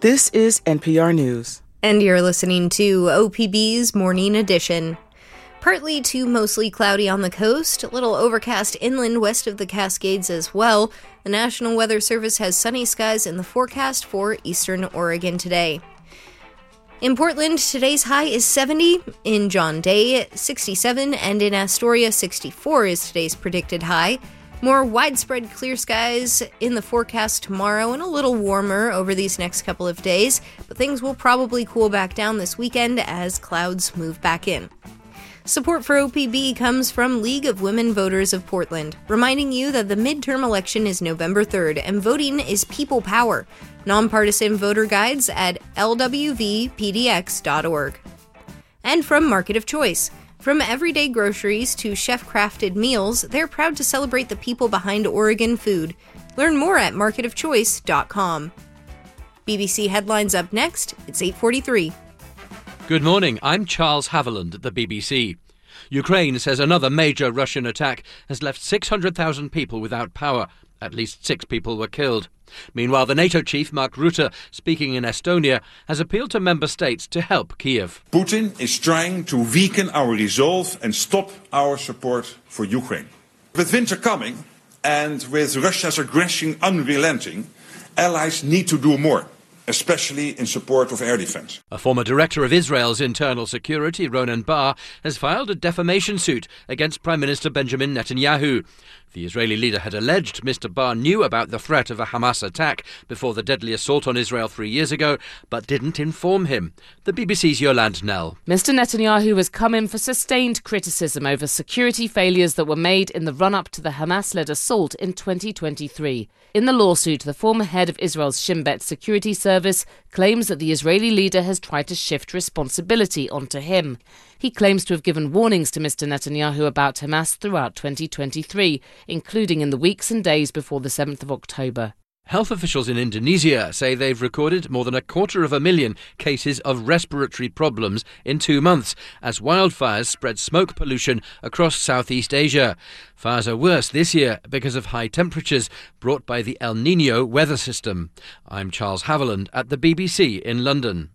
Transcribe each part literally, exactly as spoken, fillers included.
This is N P R News. And you're listening to O P B's Morning Edition. Partly to mostly cloudy on the coast, a little overcast inland west of the Cascades as well. The National Weather Service has sunny skies in the forecast for eastern Oregon today. In Portland, today's high is seventy, in John Day, sixty-seven, and in Astoria, sixty-four is today's predicted high. More widespread clear skies in the forecast tomorrow and a little warmer over these next couple of days, but things will probably cool back down this weekend as clouds move back in. Support for O P B comes from League of Women Voters of Portland, reminding you that the midterm election is November third and voting is people power. Nonpartisan voter guides at L W V P D X dot org. And from Market of Choice. From everyday groceries to chef-crafted meals, they're proud to celebrate the people behind Oregon food. Learn more at market of choice dot com. B B C Headlines up next. It's eight forty-three. Good morning. I'm Charles Haviland at the B B C. Ukraine says another major Russian attack has left six hundred thousand people without power. At least six people were killed. Meanwhile, the NATO chief, Mark Rutte, speaking in Estonia, has appealed to member states to help Kiev. Putin is trying to weaken our resolve and stop our support for Ukraine. With winter coming and with Russia's aggression unrelenting, allies need to do more, especially in support of air defense. A former director of Israel's internal security, Ronan Bar, has filed a defamation suit against Prime Minister Benjamin Netanyahu. The Israeli leader had alleged Mister Bar knew about the threat of a Hamas attack before the deadly assault on Israel three years ago, but didn't inform him. The B B C's Yolande Nell. Mister Netanyahu has come in for sustained criticism over security failures that were made in the run-up to the Hamas-led assault in twenty twenty-three. In the lawsuit, the former head of Israel's Shin Bet security service claims that the Israeli leader has tried to shift responsibility onto him. He claims to have given warnings to Mister Netanyahu about Hamas throughout twenty twenty-three, including in the weeks and days before the seventh of October. Health officials in Indonesia say they've recorded more than a quarter of a million cases of respiratory problems in two months as wildfires spread smoke pollution across Southeast Asia. Fires are worse this year because of high temperatures brought by the El Niño weather system. I'm Charles Haviland at the B B C in London.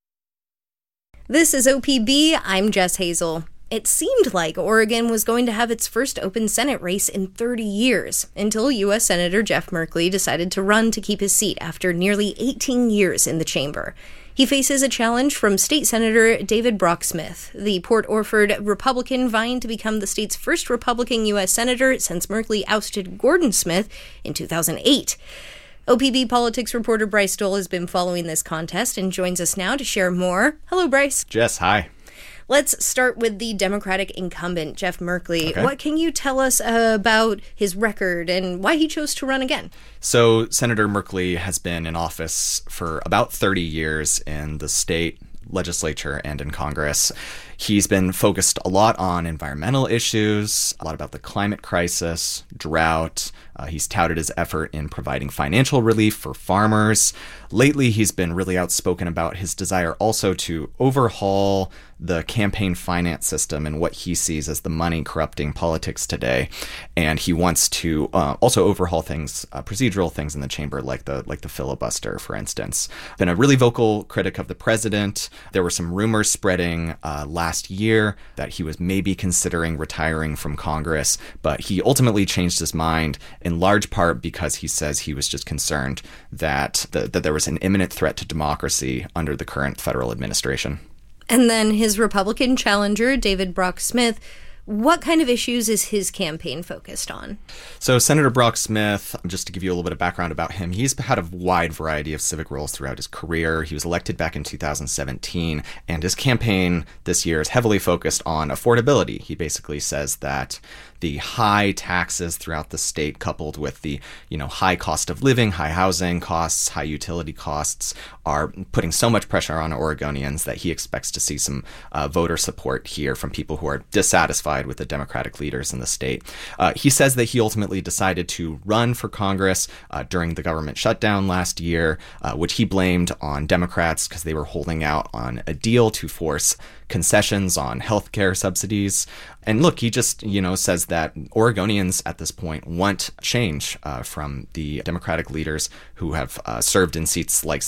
This is O P B. I'm Jess Hazel. It seemed like Oregon was going to have its first open Senate race in thirty years, until U S Senator Jeff Merkley decided to run to keep his seat after nearly eighteen years in the chamber. He faces a challenge from State Senator David Brock Smith, the Port Orford Republican vying to become the state's first Republican U S Senator since Merkley ousted Gordon Smith in two thousand eight. O P B politics reporter Bryce Stoll has been following this contest and joins us now to share more. Hello, Bryce. Jess, hi. Let's start with the Democratic incumbent, Jeff Merkley. Okay. What can you tell us uh, about his record and why he chose to run again? So Senator Merkley has been in office for about thirty years in the state legislature and in Congress. He's been focused a lot on environmental issues, a lot about the climate crisis, drought. Uh, he's touted his effort in providing financial relief for farmers. Lately, he's been really outspoken about his desire also to overhaul the campaign finance system and what he sees as the money corrupting politics today. And he wants to uh, also overhaul things, uh, procedural things in the chamber, like the like the filibuster, for instance. Been a really vocal critic of the president. There were some rumors spreading uh, last year that he was maybe considering retiring from Congress, but he ultimately changed his mind in large part because he says he was just concerned that the, that there was an imminent threat to democracy under the current federal administration. And then his Republican challenger, David Brock Smith, what kind of issues is his campaign focused on? So Senator Brock Smith, just to give you a little bit of background about him, he's had a wide variety of civic roles throughout his career. He was elected back in two thousand seventeen, and his campaign this year is heavily focused on affordability. He basically says that the high taxes throughout the state, coupled with the, you know, high cost of living, high housing costs, high utility costs, are putting so much pressure on Oregonians that he expects to see some uh, voter support here from people who are dissatisfied with the Democratic leaders in the state. Uh, he says that he ultimately decided to run for Congress uh, during the government shutdown last year, uh, which he blamed on Democrats because they were holding out on a deal to force concessions on healthcare subsidies. And look, he just, you know, says that Oregonians at this point want change uh, from the Democratic leaders who have uh, served in seats like that Senator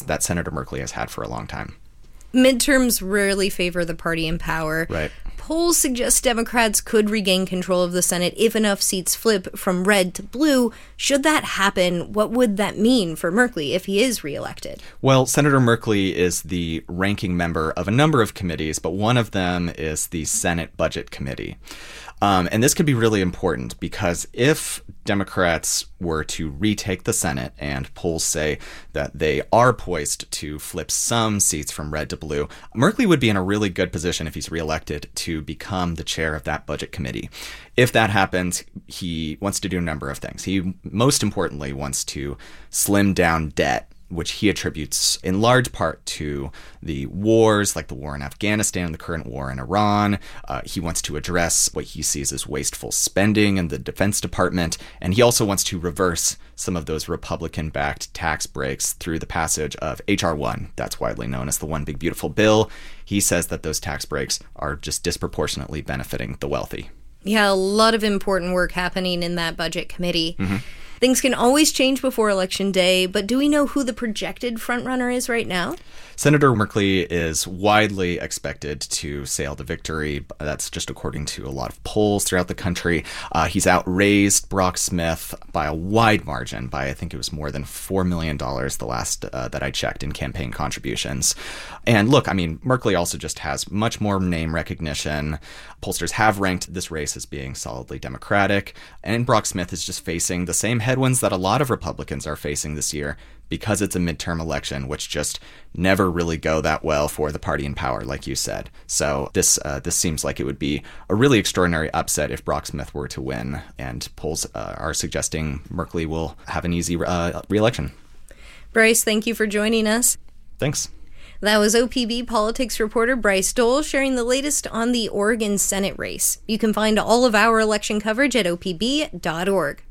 Senator Merkley has had for a long time. Midterms rarely favor the party in power. Right. Polls suggest Democrats could regain control of the Senate if enough seats flip from red to blue. Should that happen, what would that mean for Merkley if he is reelected? Well, Senator Merkley is the ranking member of a number of committees, but one of them is the Senate Budget Committee. Um, and this could be really important because if Democrats were to retake the Senate, and polls say that they are poised to flip some seats from red to blue, Merkley would be in a really good position if he's reelected to become the chair of that budget committee. If that happens, he wants to do a number of things. He most importantly wants to slim down debt, which he attributes in large part to the wars, like the war in Afghanistan and the current war in Iran. Uh, he wants to address what he sees as wasteful spending in the Defense Department, and he also wants to reverse some of those Republican-backed tax breaks through the passage of H R one. That's widely known as the One Big Beautiful Bill. He says that those tax breaks are just disproportionately benefiting the wealthy. Yeah, a lot of important work happening in that budget committee. Mm-hmm. Things can always change before Election Day, but do we know who the projected frontrunner is right now? Senator Merkley is widely expected to sail to victory. That's just according to a lot of polls throughout the country. Uh, he's outraised Brock Smith by a wide margin, by I think it was more than four million dollars the last uh, that I checked in campaign contributions. And look, I mean, Merkley also just has much more name recognition. Pollsters have ranked this race as being solidly Democratic. And Brock Smith is just facing the same headwinds that a lot of Republicans are facing this year, because it's a midterm election, which just never really go that well for the party in power, like you said. So this uh, this seems like it would be a really extraordinary upset if Brock Smith were to win, and polls uh, are suggesting Merkley will have an easy uh, re-election. Bryce, thank you for joining us. Thanks. That was O P B politics reporter Bryce Dole sharing the latest on the Oregon Senate race. You can find all of our election coverage at O P B dot org.